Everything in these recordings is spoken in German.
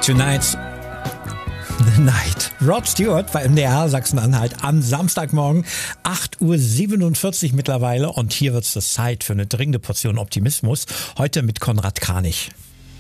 Tonight's the Night. Rod Stewart bei MDR Sachsen-Anhalt am Samstagmorgen, 8.47 Uhr mittlerweile. Und hier wird es Zeit für eine dringende Portion Optimismus. Heute mit Konrad Kranich.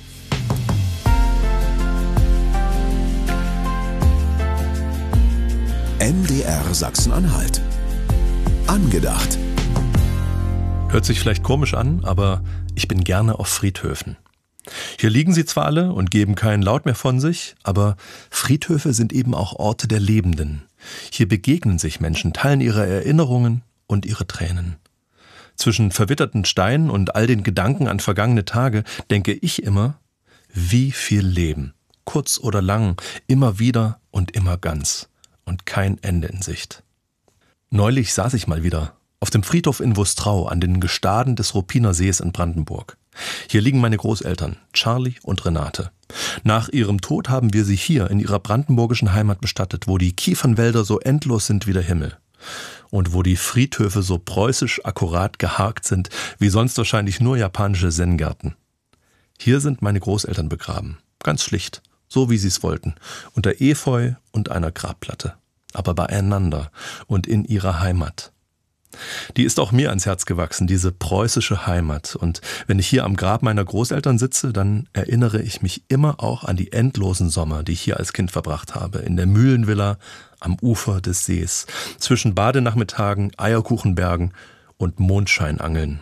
MDR Sachsen-Anhalt. Angedacht. Hört sich vielleicht komisch an, aber ich bin gerne auf Friedhöfen. Hier liegen sie zwar alle und geben keinen Laut mehr von sich, aber Friedhöfe sind eben auch Orte der Lebenden. Hier begegnen sich Menschen, teilen ihre Erinnerungen und ihre Tränen. Zwischen verwitterten Steinen und all den Gedanken an vergangene Tage denke ich immer, wie viel Leben, kurz oder lang, immer wieder und immer ganz und kein Ende in Sicht. Neulich saß ich mal wieder auf dem Friedhof in Wustrau an den Gestaden des Ruppiner Sees in Brandenburg. Hier liegen meine Großeltern, Charlie und Renate. Nach ihrem Tod haben wir sie hier in ihrer brandenburgischen Heimat bestattet, wo die Kiefernwälder so endlos sind wie der Himmel. Und wo die Friedhöfe so preußisch akkurat geharkt sind, wie sonst wahrscheinlich nur japanische Zen-Gärten. Hier sind meine Großeltern begraben. Ganz schlicht, so wie sie es wollten, unter Efeu und einer Grabplatte. Aber beieinander und in ihrer Heimat. Die ist auch mir ans Herz gewachsen, diese preußische Heimat. Und wenn ich hier am Grab meiner Großeltern sitze, dann erinnere ich mich immer auch an die endlosen Sommer, die ich hier als Kind verbracht habe. In der Mühlenvilla am Ufer des Sees, zwischen Badenachmittagen, Eierkuchenbergen und Mondscheinangeln.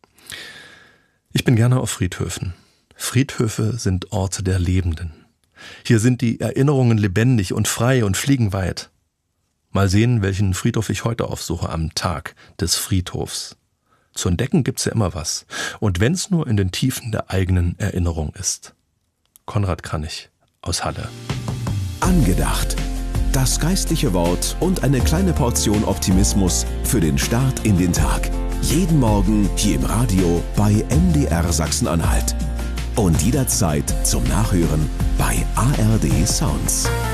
Ich bin gerne auf Friedhöfen. Friedhöfe sind Orte der Lebenden. Hier sind die Erinnerungen lebendig und frei und fliegen weit. Mal sehen, welchen Friedhof ich heute aufsuche am Tag des Friedhofs. Zu entdecken gibt's ja immer was. Und wenn's nur in den Tiefen der eigenen Erinnerung ist. Konrad Kranich aus Halle. Angedacht. Das geistliche Wort und eine kleine Portion Optimismus für den Start in den Tag. Jeden Morgen hier im Radio bei MDR Sachsen-Anhalt. Und jederzeit zum Nachhören bei ARD Sounds.